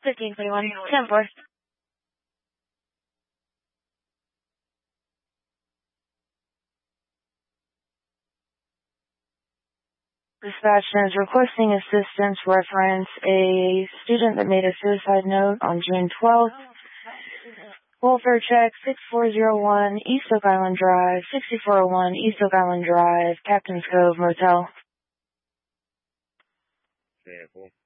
1521, 10-4. Dispatch is requesting assistance reference a student that made a suicide note on June 12th. Welfare check 6401 East Oak Island Drive, 6401 East Oak Island Drive, Captain's Cove Motel. Yeah, cool.